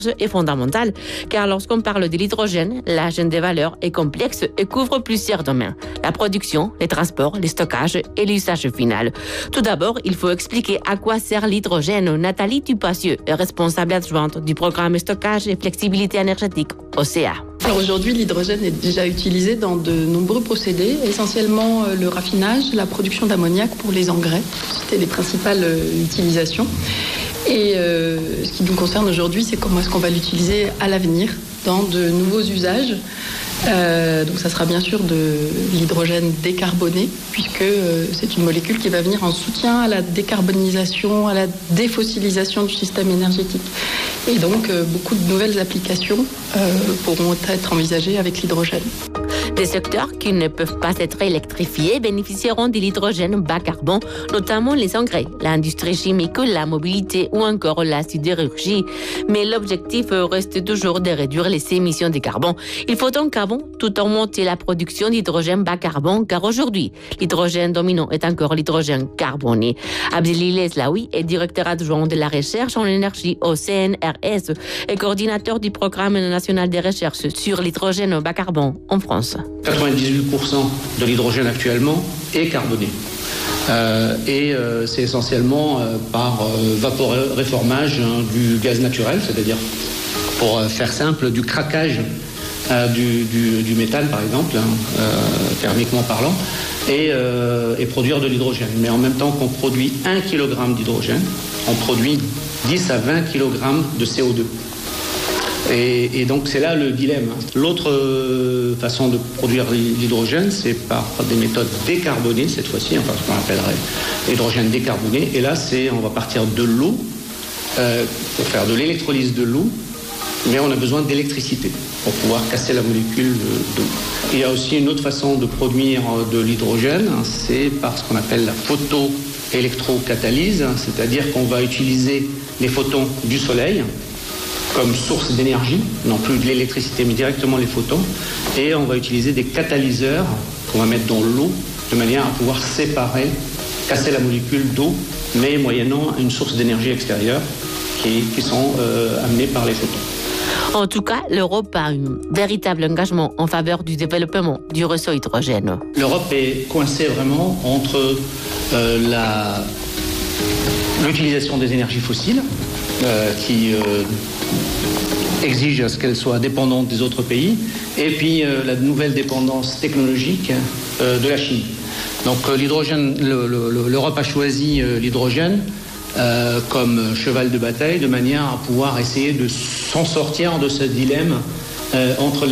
est fondamentale, car lorsqu'on parle de l'hydrogène, la chaîne des valeurs est complexe et couvre plusieurs domaines. La production, les transports, les stockages et l'usage final. Tout d'abord, il faut expliquer à quoi sert l'hydrogène. Nathalie Tupassieux est responsable adjointe du programme stockage et flexibilité énergétique, OCA. Alors aujourd'hui, l'hydrogène est déjà utilisé dans de nombreux procédés, essentiellement le raffinage, la production d'ammoniac pour les engrais. C'était les principales utilisations. Et ce qui nous concerne aujourd'hui, c'est comment est-ce qu'on va l'utiliser à l'avenir dans de nouveaux usages. Donc ça sera bien sûr de l'hydrogène décarboné, puisque c'est une molécule qui va venir en soutien à la décarbonisation, à la défossilisation du système énergétique. Et donc beaucoup de nouvelles applications pourront être envisagées avec l'hydrogène. Des secteurs qui ne peuvent pas être électrifiés bénéficieront de l'hydrogène bas carbone, notamment les engrais, l'industrie chimique, la mobilité ou encore la sidérurgie. Mais l'objectif reste toujours de réduire les émissions de carbone. Il faut donc avant tout augmenter la production d'hydrogène bas carbone, car aujourd'hui, l'hydrogène dominant est encore l'hydrogène carboné. Abdelilé Slaoui est directeur adjoint de la recherche en énergie au CNRS et coordinateur du programme national de recherche sur l'hydrogène bas carbone en France. 98% de l'hydrogène actuellement est carboné. C'est essentiellement par vaporéformage du gaz naturel, c'est-à-dire, pour faire simple, du craquage du méthane, par exemple, thermiquement parlant, et produire de l'hydrogène. Mais en même temps qu'on produit 1 kg d'hydrogène, on produit 10 à 20 kg de CO2. Et donc c'est là le dilemme. L'autre façon de produire l'hydrogène, c'est par des méthodes décarbonées cette fois-ci, enfin ce qu'on appellerait l'hydrogène décarboné. Et là, on va partir de l'eau pour faire de l'électrolyse de l'eau, mais on a besoin d'électricité pour pouvoir casser la molécule d'eau. Il y a aussi une autre façon de produire de l'hydrogène, c'est par ce qu'on appelle la photoélectrocatalyse, c'est-à-dire qu'on va utiliser les photons du soleil comme source d'énergie, non plus de l'électricité, mais directement les photons. Et on va utiliser des catalyseurs qu'on va mettre dans l'eau, de manière à pouvoir séparer, casser la molécule d'eau, mais moyennant une source d'énergie extérieure qui sont amenées par les photons. En tout cas, l'Europe a un véritable engagement en faveur du développement du réseau hydrogène. L'Europe est coincée vraiment entre l'utilisation des énergies fossiles, qui exige à ce qu'elle soit dépendante des autres pays, et puis la nouvelle dépendance technologique de la Chine. Donc l'hydrogène, l'Europe a choisi l'hydrogène comme cheval de bataille, de manière à pouvoir essayer de s'en sortir de ce dilemme entre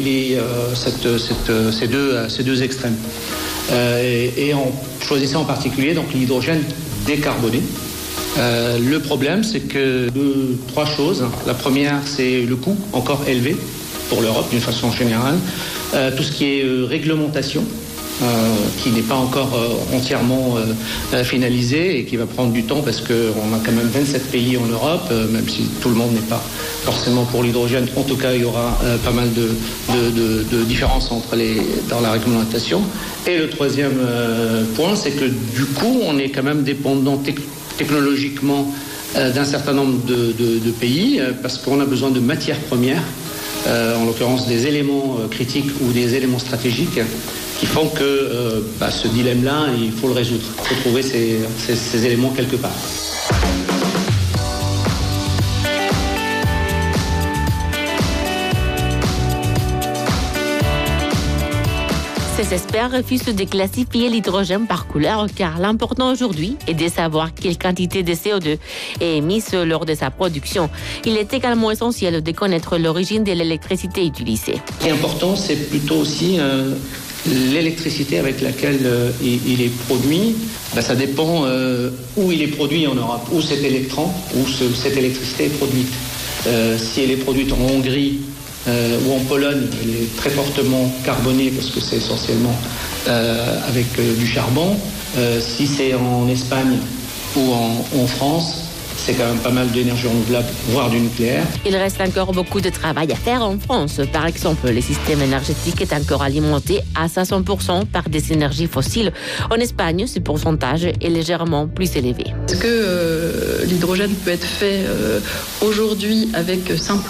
ces deux extrêmes. Et en choisissant en particulier donc l'hydrogène décarboné. Le problème, c'est que 3 choses. La première, c'est le coût encore élevé pour l'Europe d'une façon générale. Tout ce qui est réglementation, qui n'est pas encore entièrement finalisé et qui va prendre du temps parce qu'on a quand même 27 pays en Europe, même si tout le monde n'est pas forcément pour l'hydrogène. En tout cas, il y aura pas mal de différences dans la réglementation. Et le troisième point, c'est que du coup, on est quand même dépendant technologiquement d'un certain nombre de pays, parce qu'on a besoin de matières premières, en l'occurrence des éléments critiques ou des éléments stratégiques, qui font que ce dilemme-là, il faut le résoudre. Il faut trouver ces éléments quelque part. Ces experts refusent de classifier l'hydrogène par couleur, car l'important aujourd'hui est de savoir quelle quantité de CO2 est émise lors de sa production. Il est également essentiel de connaître l'origine de l'électricité utilisée. Ce qui est important, c'est plutôt aussi l'électricité avec laquelle il est produit. Ça dépend où il est produit en Europe, où cet électron, où cette électricité est produite. Si elle est produite en Hongrie, ou en Pologne, elle est très fortement carbonée parce que c'est essentiellement avec du charbon. Si c'est en Espagne ou en France, c'est quand même pas mal d'énergie renouvelable, voire du nucléaire. Il reste encore beaucoup de travail à faire en France. Par exemple, le système énergétique est encore alimenté à 500% par des énergies fossiles. En Espagne, ce pourcentage est légèrement plus élevé. Est-ce que l'hydrogène peut être fait aujourd'hui avec simplement